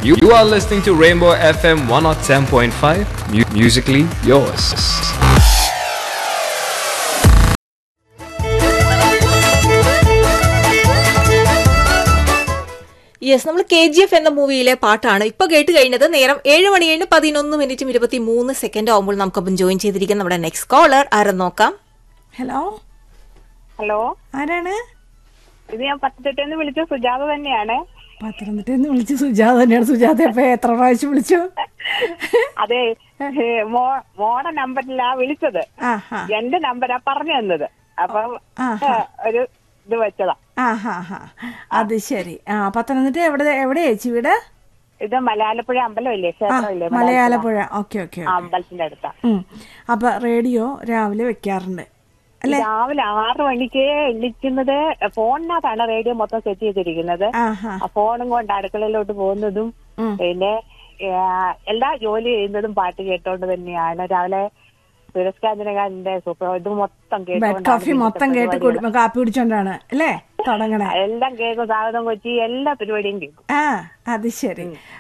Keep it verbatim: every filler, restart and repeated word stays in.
You, you are listening to Rainbow F M one oh seven point five, mu- musically yours. Yes, നമ്മൾ K G F എന്ന മൂവിയിലെ പാട്ടാണ് ഇപ്പൊ കേട്ട് കഴിഞ്ഞത്. നേരം ഏഴ് മണി കഴിഞ്ഞ് പതിനൊന്ന് മിനിറ്റും ഇരുപത്തി മൂന്ന് സെക്കൻഡ് ആവുമ്പോൾ നമുക്കൊപ്പം ജോയിൻ ചെയ്തിരിക്കുന്ന നമ്മുടെ നെക്സ്റ്റ് കോളർ ആരെന്ന് നോക്കാം. ഹലോ ഹലോ, ആരാണ്? ഇത് ഞാൻ പത്തനംതിട്ടയിൽ വിളിച്ച സുജാത തന്നെയാണ്. പത്തനംതിട്ടയിൽ വിളിച്ച് സുജാത തന്നെയാണ്. സുജാത ഇപ്പൊ എത്ര പ്രാവശ്യം വിളിച്ചു? അതെ, മോടെ നമ്പറിലാ വിളിച്ചത്. എന്റെ നമ്പരാ പറഞ്ഞു തന്നത്. അപ്പൊ ഒരു ഇത് വെച്ചതാ. ആ ഹാ ഹാ അത് ശരി. ആ പത്തനംതിട്ട എവിടെ എവിടെയാ ചേച്ചി വീട്? ഇത് മലയാലപ്പുഴ അമ്പലമില്ലേ, ക്ഷേത്രമില്ലേ, മലയാലപ്പുഴ. Okay okay. അമ്പലത്തിന്റെ അടുത്താ. അപ്പൊ റേഡിയോ രാവിലെ വെക്കാറുണ്ട് അല്ലെ? രാവിലെ ആറു മണിക്ക് എണ്ണിക്കുന്നത്. ഫോണിനകത്താണ് റേഡിയോ മൊത്തം സെറ്റ് ചെയ്തിരിക്കുന്നത്. ആ ഫോണും കൊണ്ട് അടുക്കളയിലോട്ട് പോകുന്നതും പിന്നെ എല്ലാ ജോലി ചെയ്യുന്നതും പാട്ട് കേട്ടോണ്ട് തന്നെയാണ്. രാവിലെ സുരസ്കാന്തിന്റെ സൂപ്പർ ഇത് മൊത്തം കേട്ടോണ്ട് കോഫി മൊത്തം കേട്ട് കാപ്പി കുടിച്ചോണ്ടാണ് അല്ലേ തുടങ്ങണേ? എല്ലാം കേൾക്കും. സ്വാഗതം കൊച്ചി എല്ലാ പരിപാടിയും കേൾക്കും. ആ അത് ശരി.